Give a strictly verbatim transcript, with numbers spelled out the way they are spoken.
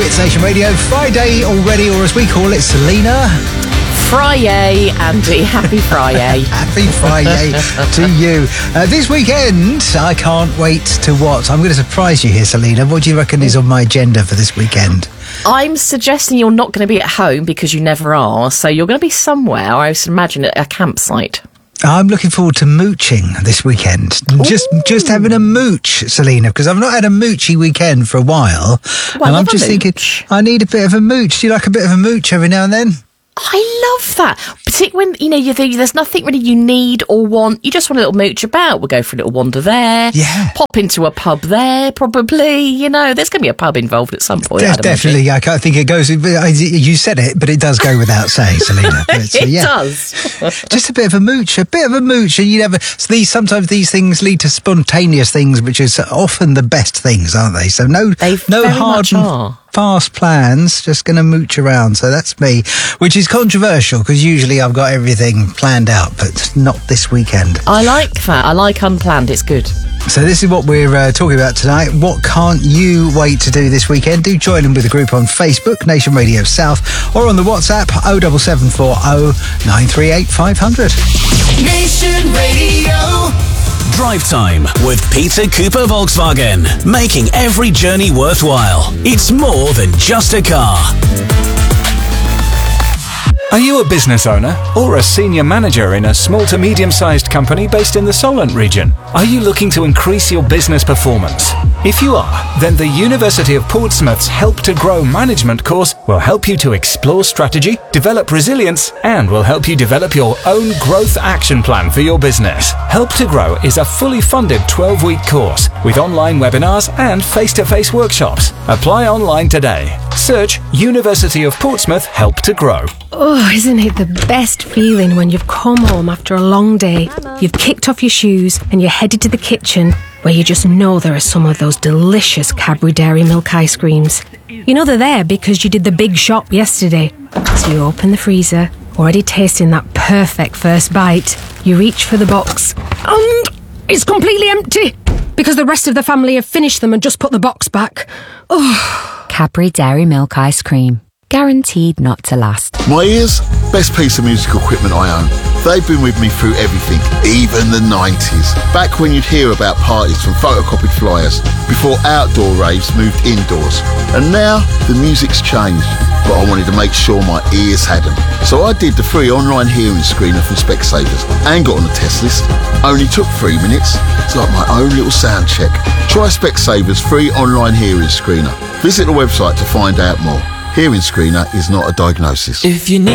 It's Nation Radio Friday already, or as we call it, Selena. Friday, Andy. Happy Friday. Happy Friday to you. Uh, this weekend, I can't wait to what? I'm going to surprise you here, Selena. What do you reckon is on my agenda for this weekend? I'm suggesting you're not going to be at home because you never are, so you're going to be somewhere, I would imagine, at a campsite. I'm looking forward to mooching this weekend. Ooh. Just just having a mooch, Selena, because I've not had a moochy weekend for a while. Well, and I I'm just thinking, I need a bit of a mooch. Do you like a bit of a mooch every now and then? I love that. Particularly when, you know, you think there's nothing really you need or want. You just want a little mooch about. We'll go for a little wander there. Yeah. Pop into a pub there, probably. You know, there's going to be a pub involved at some point. De- definitely. I can't think it goes... You said it, but it does go without saying, Selena. But, it uh, yeah. does. Just a bit of a mooch, a bit of a mooch. And you never... So these, sometimes these things lead to spontaneous things, which is often the best things, aren't they? So no, they no very hard... much are. Fast plans, just going to mooch around. So that's me, which is controversial because usually I've got everything planned out, but not this weekend. I like that. I like unplanned. It's good. So this is what we're uh, talking about tonight. What can't you wait to do this weekend? Do join in with the group on Facebook, Nation Radio South, or on the WhatsApp oh seven seven four oh nine three eight five hundred. Nation Radio. Drive Time with Peter Cooper Volkswagen. Making every journey worthwhile. It's more than just a car. Are you a business owner or a senior manager in a small to medium-sized company based in the Solent region? Are you looking to increase your business performance? If you are, then the University of Portsmouth's Help to Grow management course will help you to explore strategy, develop resilience, and will help you develop your own growth action plan for your business. Help to Grow is a fully funded twelve-week course with online webinars and face-to-face workshops. Apply online today. Search University of Portsmouth Help to Grow. Oh, isn't it the best feeling when you've come home after a long day, you've kicked off your shoes and you're headed to the kitchen where you just know there are some of those delicious Cadbury Dairy Milk ice creams. You know they're there because you did the big shop yesterday. So you open the freezer, already tasting that perfect first bite. You reach for the box and it's completely empty because the rest of the family have finished them and just put the box back. Oh. Cadbury Dairy Milk ice cream. Guaranteed not to last. My ears, best piece of musical equipment I own. They've been with me through everything, even the nineties. Back when you'd hear about parties from photocopied flyers, before outdoor raves moved indoors. And now, the music's changed, but I wanted to make sure my ears had them. So I did the free online hearing screener from Specsavers and got on the test list. Only took three minutes. It's like my own little sound check. Try Specsavers free online hearing screener. Visit the website to find out more. Hearing screener is not a diagnosis. If you need